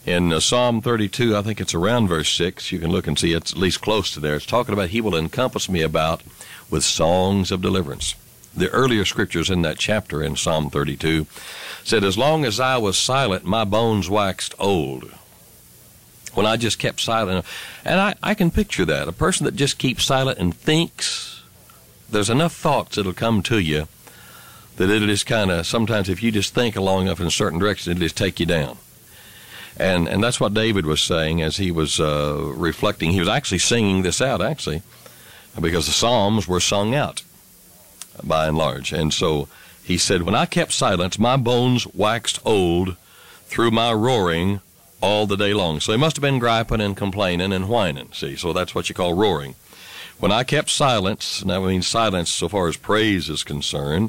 In Psalm 32, I think it's around verse 6, you can look and see it's at least close to there. It's talking about he will encompass me about with songs of deliverance. The earlier scriptures in that chapter in Psalm 32 said, as long as I was silent, my bones waxed old. When I just kept silent. And I can picture that. A person that just keeps silent and thinks, there's enough thoughts that'll come to you that it'll just kind of, sometimes if you just think long enough in a certain direction, it'll just take you down. And that's what David was saying as he was reflecting. He was actually singing this out, actually, because the Psalms were sung out by and large. And so he said, when I kept silence, my bones waxed old through my roaring all the day long. So he must have been griping and complaining and whining, see. So that's what you call roaring. When I kept silence, and that means silence so far as praise is concerned,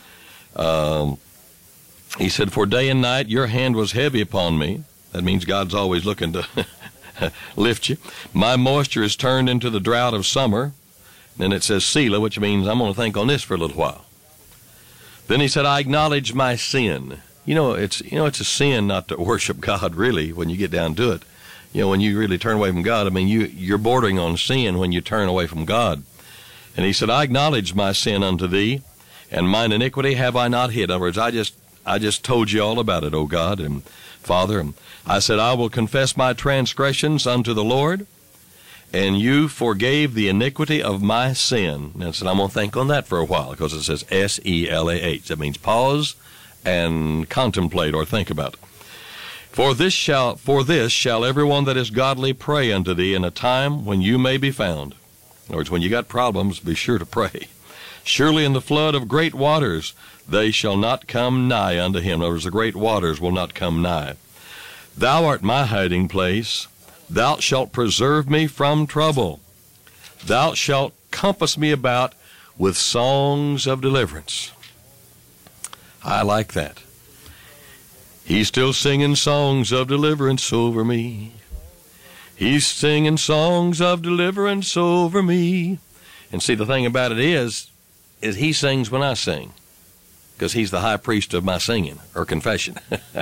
he said, for day and night your hand was heavy upon me. That means God's always looking to lift you. My moisture is turned into the drought of summer. Then it says Selah, which means I'm going to think on this for a little while. Then he said, I acknowledge my sin. It's a sin not to worship God, really, when you get down to it. When you really turn away from God, you're bordering on sin when you turn away from God. And he said, I acknowledge my sin unto thee, and mine iniquity have I not hid. In other words, I just told you all about it, O God and Father. And I said, I will confess my transgressions unto the Lord, and you forgave the iniquity of my sin. And I said, I'm going to think on that for a while, because it says S-E-L-A-H. That means pause and contemplate or think about it. For this shall everyone that is godly pray unto thee in a time when you may be found. In other words, when you got problems, be sure to pray. Surely in the flood of great waters they shall not come nigh unto him. In other words, the great waters will not come nigh. Thou art my hiding place. Thou shalt preserve me from trouble. Thou shalt compass me about with songs of deliverance. I like that. He's still singing songs of deliverance over me. He's singing songs of deliverance over me. And see, the thing about it is he sings when I sing, because he's the high priest of my singing or confession.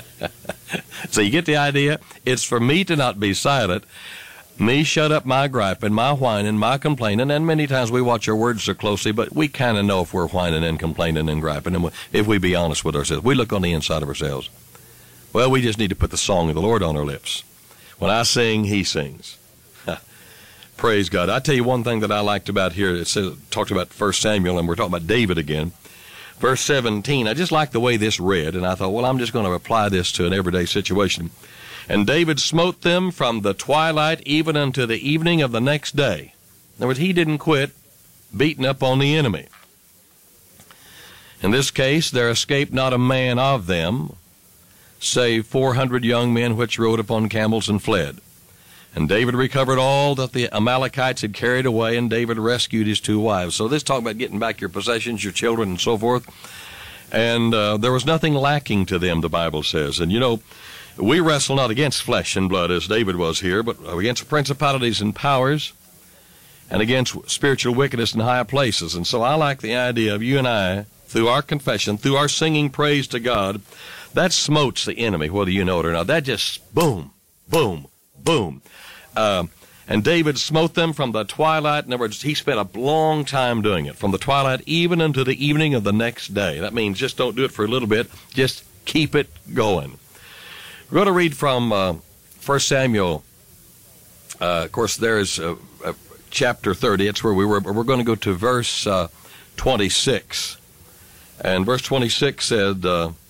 So you get the idea? It's for me to not be silent, me shut up my griping, my whining, my complaining, and many times we watch our words so closely, but we kind of know if we're whining and complaining and griping, and if we be honest with ourselves. We look on the inside of ourselves. Well, we just need to put the song of the Lord on our lips. When I sing, he sings. Praise God. I tell you one thing that I liked about here. It talked about 1 Samuel, and we're talking about David again. Verse 17, I just like the way this read, and I thought, well, I'm just going to apply this to an everyday situation. And David smote them from the twilight even unto the evening of the next day. In other words, he didn't quit beating up on the enemy. In this case, there escaped not a man of them, save 400 young men which rode upon camels and fled. And David recovered all that the Amalekites had carried away, and David rescued his 2 wives. So this talk about getting back your possessions, your children, and so forth. And there was nothing lacking to them, the Bible says. And we wrestle not against flesh and blood, as David was here, but against principalities and powers, and against spiritual wickedness in high places. And so I like the idea of you and I, through our confession, through our singing praise to God, that smotes the enemy, whether you know it or not. That just boom, boom, boom. And David smote them from the twilight. In other words, he spent a long time doing it, from the twilight even unto the evening of the next day. That means just don't do it for a little bit. Just keep it going. We're going to read from 1 Samuel. Of course, there's chapter 30. It's where we were. But we're going to go to verse 26. And verse 26 said,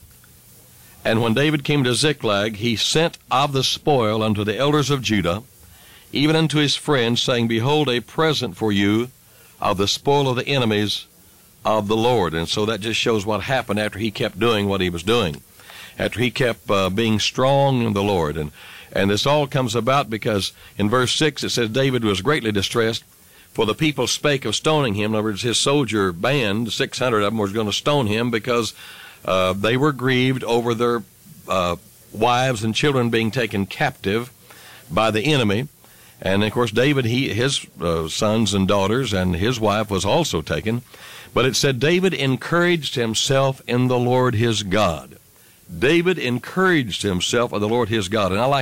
And when David came to Ziklag, he sent of the spoil unto the elders of Judah, even unto his friends, saying, Behold, a present for you of the spoil of the enemies of the Lord. And so that just shows what happened after he kept doing what he was doing, after he kept being strong in the Lord. And this all comes about because in verse 6 it says, David was greatly distressed, for the people spake of stoning him. In other words, his soldier band, 600 of them, was going to stone him because they were grieved over their wives and children being taken captive by the enemy. And, of course, David, his sons and daughters and his wife was also taken. But it said David encouraged himself in the Lord his God. David encouraged himself in the Lord his God. And I like